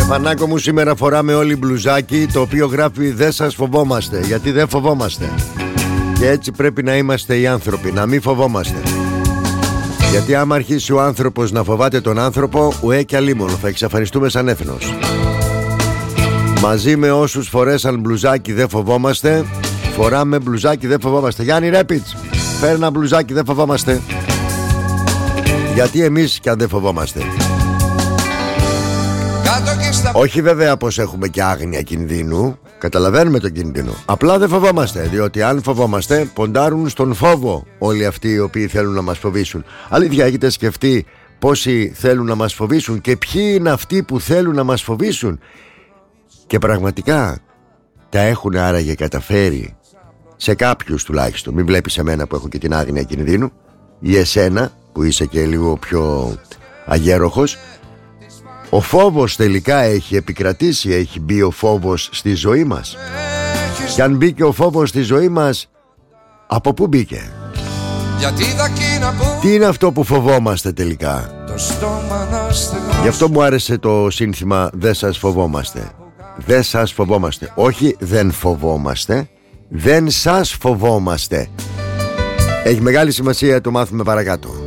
Στεφανάκο μου, σήμερα φοράμε όλοι μπλουζάκι, το οποίο γράφει «Δεν σας φοβόμαστε», γιατί δεν φοβόμαστε. Και έτσι πρέπει να είμαστε οι άνθρωποι, να μην φοβόμαστε. Γιατί άμα αρχίσει ο άνθρωπος να φοβάται τον άνθρωπο, ουέ κι αλίμονο, θα εξαφανιστούμε σαν έθνος. Μαζί με όσους φορέσαν μπλουζάκι δεν φοβόμαστε, φοράμε μπλουζάκι δεν φοβόμαστε. Γιάννη Ρέπιτς, φέρε ένα μπλουζάκι δεν φοβόμαστε. Γιατί εμείς κι αν δεν φοβόμαστε. Όχι βέβαια πως έχουμε και άγνοια κινδύνου. Καταλαβαίνουμε τον κίνδυνο. Απλά δεν φοβόμαστε. Διότι αν φοβόμαστε, ποντάρουν στον φόβο όλοι αυτοί οι οποίοι θέλουν να μας φοβήσουν. Αλήθεια, έχετε σκεφτεί πόσοι θέλουν να μας φοβήσουν και ποιοι είναι αυτοί που θέλουν να μας φοβήσουν? Και πραγματικά τα έχουν άραγε καταφέρει? Σε κάποιους τουλάχιστον. Μην βλέπεις εμένα που έχω και την άγνοια κινδύνου, ή εσένα που είσαι και λίγο πιο αγέροχος. Ο φόβος τελικά έχει επικρατήσει, έχει μπει ο φόβος στη ζωή μας. Και αν μπήκε ο φόβος στη ζωή μας, από πού μπήκε? Τι είναι αυτό που φοβόμαστε τελικά? Γι' αυτό μου άρεσε το σύνθημα «Δεν σας φοβόμαστε». Δεν σας φοβόμαστε. Όχι δεν φοβόμαστε, δεν σας φοβόμαστε. Έχει μεγάλη σημασία, το μάθουμε παρακάτω.